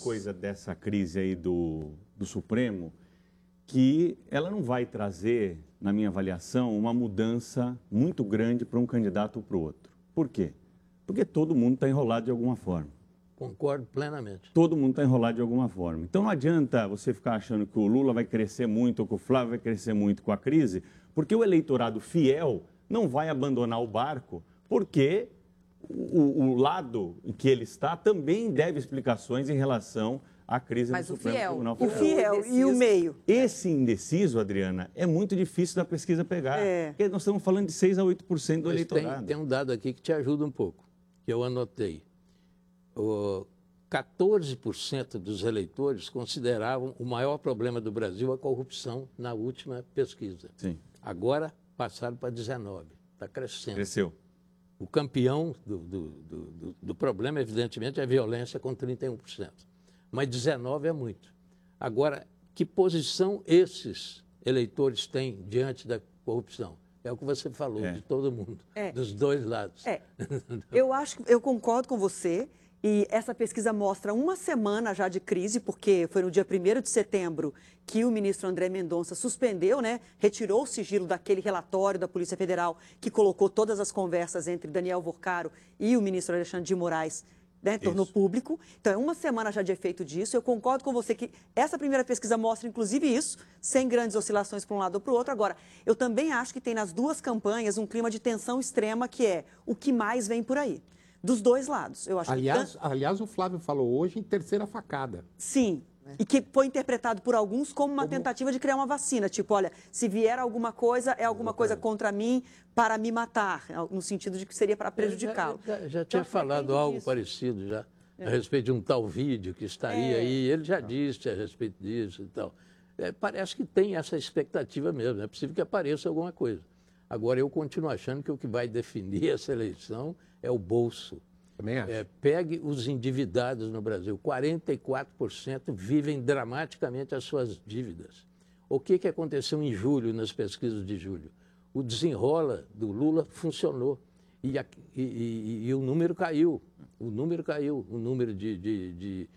coisa dessa crise aí do Supremo, que ela não vai trazer, na minha avaliação, uma mudança muito grande para um candidato ou para o outro. Por quê? Porque todo mundo está enrolado de alguma forma. Concordo plenamente. Todo mundo está enrolado de alguma forma. Então não adianta você ficar achando que o Lula vai crescer muito ou que o Flávio vai crescer muito com a crise, porque o eleitorado fiel não vai abandonar o barco, porque o lado em que ele está também deve explicações em relação à crise do Supremo Tribunal Federal. O fiel e o meio. Esse indeciso, Adriana, é muito difícil da pesquisa pegar. Porque nós estamos falando de 6 a 8% do eleitorado. Tem um dado aqui que te ajuda um pouco, que eu anotei. 14% dos eleitores consideravam o maior problema do Brasil a corrupção na última pesquisa. Sim. Agora passaram para 19%. Está crescendo. Cresceu. O campeão do problema, evidentemente, é a violência, com 31%. Mas 19% é muito. Agora, que posição esses eleitores têm diante da corrupção? É o que você falou, de todo mundo, dos dois lados. Eu concordo com você. E essa pesquisa mostra uma semana já de crise, porque foi no dia 1º de setembro que o ministro André Mendonça suspendeu, retirou o sigilo daquele relatório da Polícia Federal que colocou todas as conversas entre Daniel Vorcaro e o ministro Alexandre de Moraes, tornou público. Então, é uma semana já de efeito disso. Eu concordo com você que essa primeira pesquisa mostra, inclusive, isso, sem grandes oscilações para um lado ou para o outro. Agora, eu também acho que tem nas duas campanhas um clima de tensão extrema, que é o que mais vem por aí. Dos dois lados. Eu acho aliás, o Flávio falou hoje em terceira facada. Sim, e que foi interpretado por alguns como uma tentativa de criar uma vacina. Tipo, olha, se vier alguma coisa, é alguma coisa contra mim para me matar, no sentido de que seria para prejudicá-lo. Já tinha falado algo parecido já, a respeito de um tal vídeo que estaria aí. Ele já disse a respeito disso e tal. Parece que tem essa expectativa mesmo. É possível que apareça alguma coisa. Agora, eu continuo achando que o que vai definir essa eleição é o bolso. Também acho. Pegue os endividados no Brasil. 44% vivem dramaticamente as suas dívidas. O que aconteceu em julho, nas pesquisas de julho? O desenrola do Lula funcionou e o número caiu. O número caiu, o número de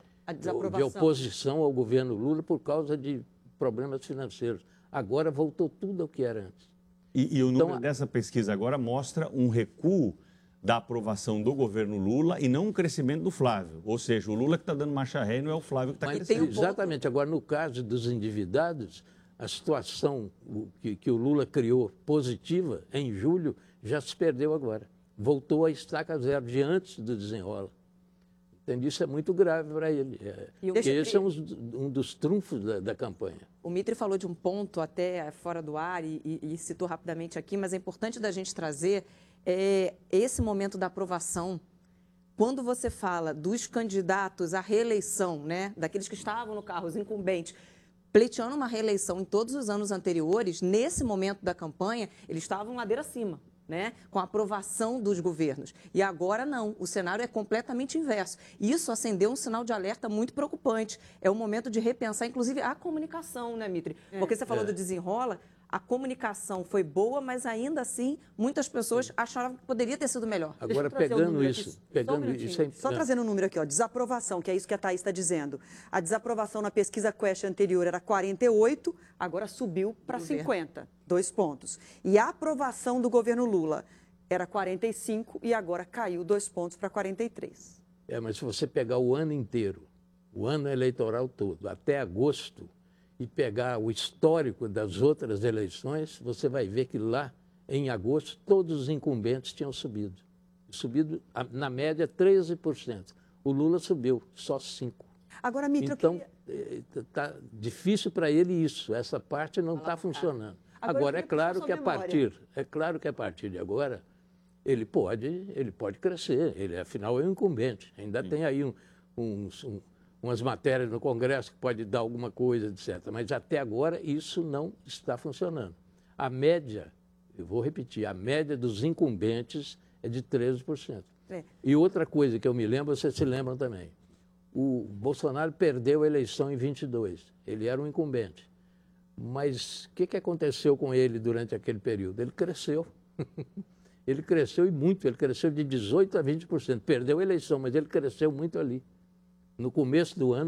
oposição ao governo Lula por causa de problemas financeiros. Agora voltou tudo ao que era antes. E o número dessa pesquisa agora mostra um recuo da aprovação do governo Lula e não um crescimento do Flávio. Ou seja, o Lula que está dando marcha ré e não é o Flávio que está crescendo. Exatamente. Agora, no caso dos endividados, a situação que o Lula criou positiva em julho já se perdeu agora. Voltou a estaca zero de antes do desenrola. Entende? Isso é muito grave para ele. Esse é um dos trunfos da campanha. O Mitre falou de um ponto até fora do ar e citou rapidamente aqui, mas é importante da gente trazer esse momento da aprovação. Quando você fala dos candidatos à reeleição, daqueles que estavam no carro, os incumbentes, pleiteando uma reeleição em todos os anos anteriores, nesse momento da campanha, eles estavam ladeira acima. Com a aprovação dos governos. E agora não, o cenário é completamente inverso. Isso acendeu um sinal de alerta muito preocupante. É o momento de repensar, inclusive, a comunicação, Mitre? Porque você falou do desenrola, a comunicação foi boa, mas ainda assim, muitas pessoas acharam que poderia ter sido melhor. Agora, pegando isso... Só trazendo um número aqui, desaprovação, que é isso que a Thaís está dizendo. A desaprovação na pesquisa Quest anterior era 48, agora subiu para 50, 2 pontos. E a aprovação do governo Lula era 45 e agora caiu 2 pontos para 43. Mas se você pegar o ano inteiro, o ano eleitoral todo, até agosto, e pegar o histórico das outras eleições, você vai ver que lá, em agosto, todos os incumbentes tinham subido. Subido, na média, 13%. O Lula subiu só 5%. Agora, Mitre, então, está difícil para ele isso. Essa parte não está funcionando. Agora, é claro que a partir de agora, ele pode crescer. Ele, afinal, é um incumbente. Ainda tem aí umas matérias no Congresso que pode dar alguma coisa, etc. Mas até agora isso não está funcionando. A média, eu vou repetir, a média dos incumbentes é de 13%. E outra coisa que eu me lembro, vocês se lembram também, o Bolsonaro perdeu a eleição em 22, ele era um incumbente. Mas o que aconteceu com ele durante aquele período? Ele cresceu. Ele cresceu e muito, ele cresceu de 18% a 20%. Perdeu a eleição, mas ele cresceu muito ali. No começo do ano,